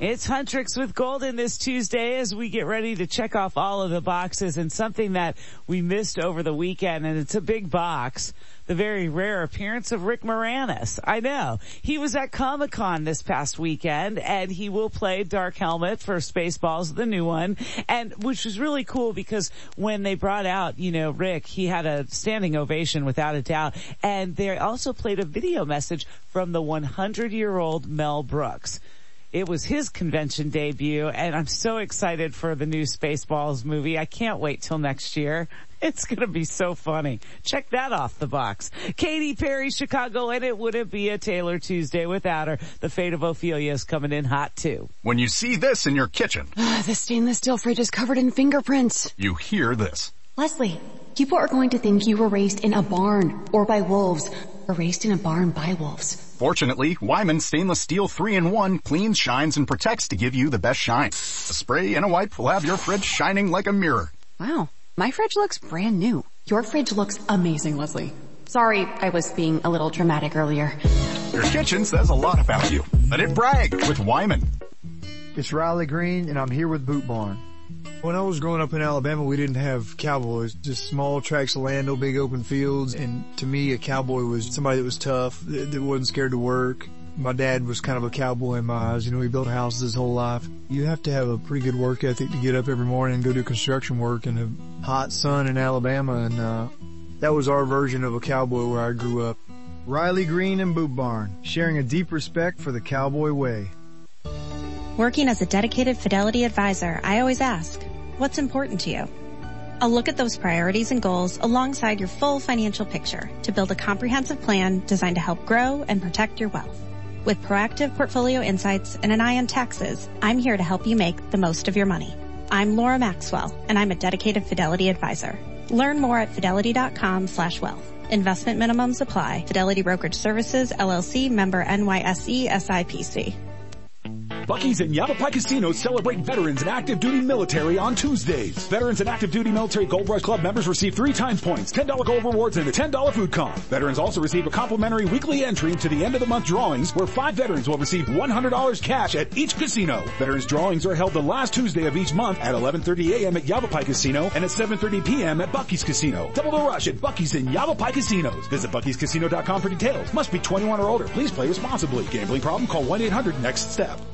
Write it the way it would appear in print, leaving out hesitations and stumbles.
It's Huntrix with Golden this Tuesday as we get ready to check off all of the boxes, and something that we missed over the weekend, and it's a big box, the very rare appearance of Rick Moranis. I know. He was at Comic-Con this past weekend, and he will play Dark Helmet for Spaceballs, the new one, and which was really cool because when they brought out, Rick, he had a standing ovation without a doubt, and they also played a video message from the 100-year-old Mel Brooks. It was his convention debut, and I'm so excited for the new Spaceballs movie. I can't wait till next year. It's going to be so funny. Check that off the box. Katy Perry, Chicago, and it wouldn't be a Taylor Tuesday without her. The Fate of Ophelia is coming in hot, too. When you see this in your kitchen. The stainless steel fridge is covered in fingerprints. You hear this. Leslie, people are going to think you were raised in a barn or by wolves, or raised in a barn by wolves. Fortunately, Wyman Stainless Steel 3-in-1 cleans, shines, and protects to give you the best shine. A spray and a wipe will have your fridge shining like a mirror. Wow, my fridge looks brand new. Your fridge looks amazing, Leslie. Sorry, I was being a little dramatic earlier. Your kitchen says a lot about you. Let it brag with Wyman. It's Riley Green, and I'm here with Boot Barn. When I was growing up in Alabama, we didn't have cowboys, just small tracts of land, no big open fields. And to me, a cowboy was somebody that was tough, that wasn't scared to work. My dad was kind of a cowboy in my eyes. He built houses his whole life. You have to have a pretty good work ethic to get up every morning and go do construction work in the hot sun in Alabama. And that was our version of a cowboy where I grew up. Riley Green and Boot Barn, sharing a deep respect for the cowboy way. Working as a dedicated Fidelity advisor, I always ask, what's important to you? I'll look at those priorities and goals alongside your full financial picture to build a comprehensive plan designed to help grow and protect your wealth. With proactive portfolio insights and an eye on taxes, I'm here to help you make the most of your money. I'm Laura Maxwell, and I'm a dedicated Fidelity advisor. Learn more at fidelity.com/wealth. Investment minimums apply. Fidelity Brokerage Services, LLC, member NYSE, SIPC. Buc-ee's and Yavapai Casinos celebrate veterans and active duty military on Tuesdays. Veterans and active duty military Gold Rush Club members receive 3 times points, $10 gold rewards, and a $10 food comp. Veterans also receive a complimentary weekly entry to the end of the month drawings where 5 veterans will receive $100 cash at each casino. Veterans drawings are held the last Tuesday of each month at 11:30 a.m. at Yavapai Casino and at 7:30 p.m. at Buc-ee's Casino. Double the rush at Buc-ee's and Yavapai Casinos. Visit Bucky'sCasino.com for details. Must be 21 or older. Please play responsibly. Gambling problem? Call 1-800-NEXT-STEP.